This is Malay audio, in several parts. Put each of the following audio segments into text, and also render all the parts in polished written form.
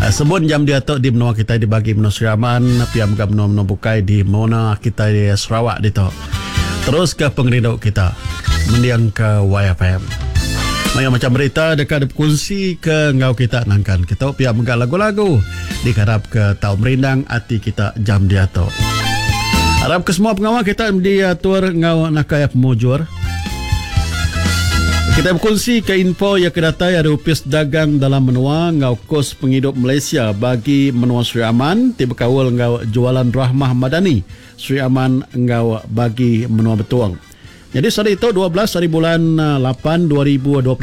Sebut jam dia tu di menua kita dibagi menua Sriaman, piam ke menua bukai di menua kita di Sarawak di tu. Terus ke pengeridau kita mendiang ke YFM. Maya macam berita dekat berkongsi ke ngau kita nangkan. Kita piam ke lagu-lagu dikarap ke tau merindang hati kita jam dia tu. Harap ke semua pengawal kita diatur ngau nakaya pemujur. Kita berkongsi ke info yang kedatai ada upis dagang dalam menua ngau kos penghidup Malaysia bagi menua Sri Aman tiba kawal ngau jualan Rahmah Madani Sri Aman ngau bagi menua Betuang. Jadi hari itu 12 hari bulan 8 2026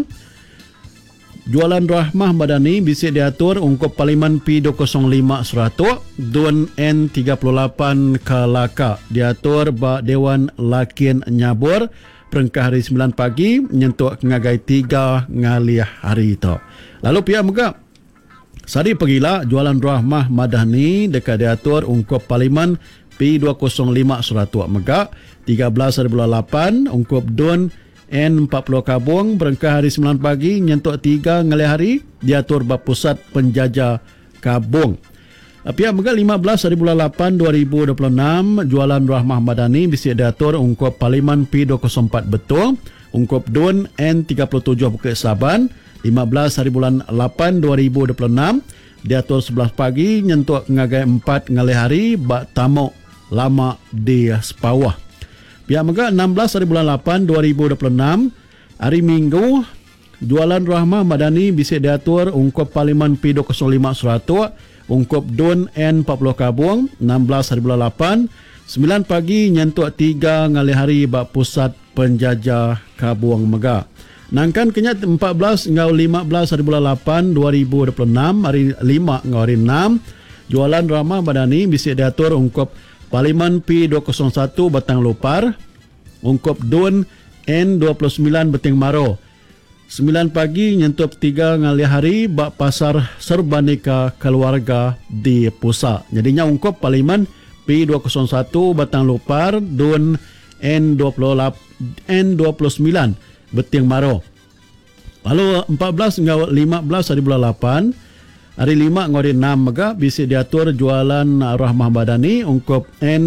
jualan Rahmah Madani bisa diatur ungkup Parlimen P205 Seratuk Dun N38 Kelaka diatur ba Dewan Lakin Nyabur perengkah hari 9 pagi menyentuh ngagai 3 ngalih hari itu. Lalu pihak megak sari pergilah jualan Rahmah Madani dekat diatur ungkup Parlimen P205 Seratuk megak 13 hari bulan 8 ungkup Dun N40 Kabung perengkah hari 9 pagi menyentuh 3 ngalih hari diatur ba Pusat Penjajah Kabung. Pihak megak 15 hari bulan 8 2026 jualan Rahmah Madani bisa diatur ungkup Parlimen P204 Betul ungkup Dun N37 Bukit Saban 15 hari bulan 8 2026 diatur 11 pagi nyentuh ngagai 4 ngalih hari bak tamu lama di Sepawah. Pihak megak 16 hari bulan 8 2026 hari Minggu jualan Rahmah Madani bisa diatur ungkup Parlimen P205 Seratuk ungkup Dun N40 Kabung 16 hari bulan 8 9 pagi nyentuh 3 ngalih hari bak Pusat Penjajah Kabung Megak. Nangkan kenyat 14 ngau 15 hari bulan 8 2026 hari 5 ngau hari 6 jualan Rahmah Madani bisa diatur ungkup Parlimen P201 Batang Lopar ungkup Dun N29 Beting Maro 9 pagi nyentuh 3 ngalih hari bak Pasar Serbanika Keluarga di Pusat. Jadinya ungkup Parlimen P201 Batang Lopar Dun N29 Beting Maro. Lalu 14 ngau 15 hari bulan 8 hari 5 ngau hari 6 megak bisa diatur jualan Rahmah Madani ungkup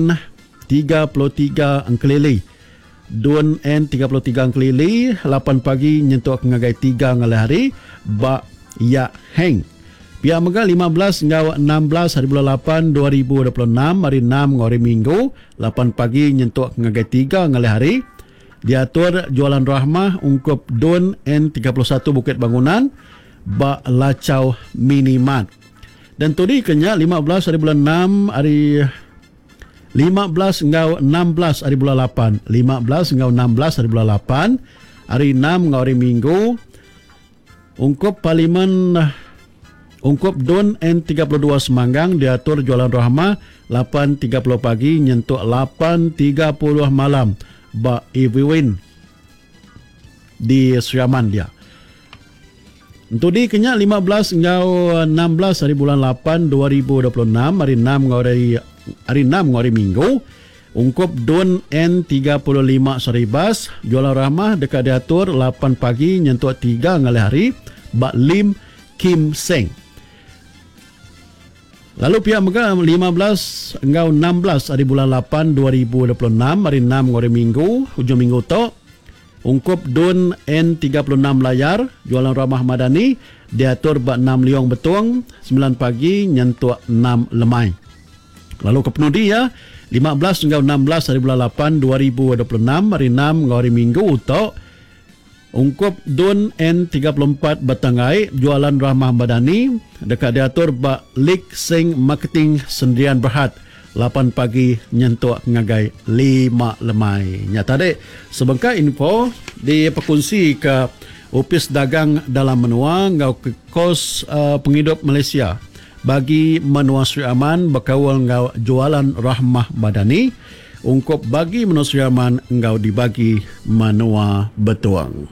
N33 Angkelili Dun N33 Angkelili 8 pagi nyentuh ngagai 3 ngalih hari bak Ya Heng. Pihak megak 15 ngau 16 hari bulan 8 2026 hari 6 ngau hari Minggu 8 pagi nyentuh ngagai 3 ngalih hari diatur jualan Rahmah ungkup Dun N31 Bukit Bangunan bak Lacau Minimat. Dan tadi kenya 15 hari bulan 6 hari 15 ngau 16 hari bulan 8 15 ngau 16 hari bulan 8 hari 6 ngau hari Minggu ungkup Parlimen ungkup Dun N32 Semanggang diatur jualan Rahmah 8.30 pagi nyentuh 8.30 malam bak Iwiwin di Sriaman dia. Untuk di kenya 15 ngau 16 hari bulan 8 2026 hari 6 ngau hari Minggu ungkup Dun N35 Saribas jualan Rahmah dekat diatur 8 pagi nyentuh 3 ngalih hari bak Lim Kim Seng. Lalu pihak megak 15 ngau 16 hari bulan 8 2026 hari 6 ngau hari Minggu hujung minggu tu ungkup Dun N36 Layar jualan Rahmah Madani diatur bak 6 Liong Betuang 9 pagi nyentuh 6 Lemai. Lalu ke penudi ya 15 ngau 16 hari bulan 8 2026 hari 6 ngau hari Minggu utok ungkup Dun N34 Batangai jualan Rahmah Madani dekat diatur bak Lik Sing Marketing Sendirian Berhad 8 pagi nyentuh ngagai 5 lemai. Nyata dek sebengkak info di perkongsi ke upis dagang dalam menua ngau ke kos penghidup Malaysia bagi menua Sri Aman berkawal ngau jualan Rahmah Madani ungkup bagi menua Sri Aman ngau dibagi menua Betuang.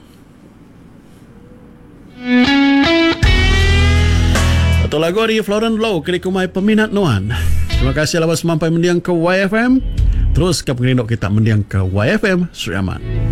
Betul lagu dari Florent Low kelikumai peminat nuan. Terima kasih lawas sampai mendiang ke YFM. Terus ke pengendok kita mendiang ke YFM Sri Aman.